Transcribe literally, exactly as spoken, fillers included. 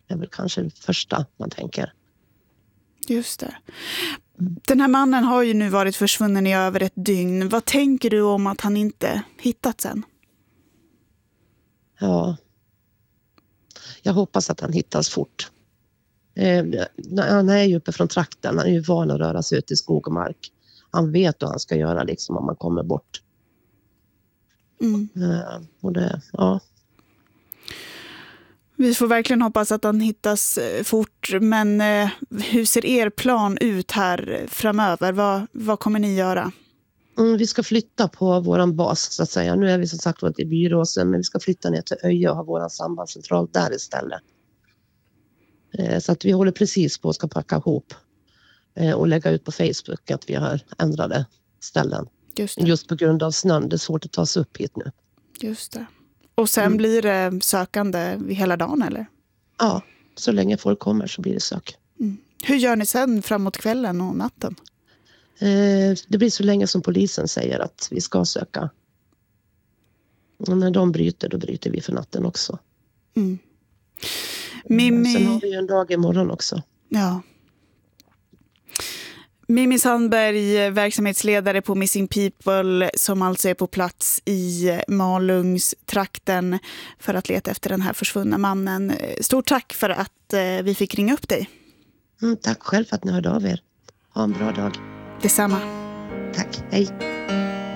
Det är väl kanske det första man tänker. Just det. Den här mannen har ju nu varit försvunnen i över ett dygn. Vad tänker du om att han inte hittats än? Ja. Jag hoppas att han hittas fort. Eh, han är ju uppe från trakten. Han är ju van att röra sig ut i skog och mark. Han vet vad han ska göra liksom om man kommer bort. Mm. Eh, och det, ja. Vi får verkligen hoppas att han hittas fort. Men eh, hur ser er plan ut här framöver? Vad, vad kommer ni göra? Mm, vi ska flytta på våran bas så att säga. Nu är vi som sagt varit i Byråsen, men vi ska flytta ner till Öje och ha våran sambandscentral där istället. Eh, så att vi håller precis på att ska packa ihop eh, och lägga ut på Facebook att vi har ändrade ställen. Just det. Just på grund av snön, det är svårt att ta sig upp hit nu. Just det. Och sen mm. blir det sökande hela dagen eller? Ja, så länge folk kommer så blir det sök. Mm. Hur gör ni sen framåt kvällen och natten? Eh, det blir så länge som polisen säger att vi ska söka. Och när de bryter, då bryter vi för natten också. Mm. Mimmi... Sen har vi ju en dag imorgon också. Ja. Mimmi Sandberg, verksamhetsledare på Missing People, som alltså är på plats i Malungstrakten för att leta efter den här försvunna mannen. Stort tack för att vi fick ringa upp dig. Mm, tack själv för att ni hörde av er. Ha en bra dag. Detsamma. Tack, hej.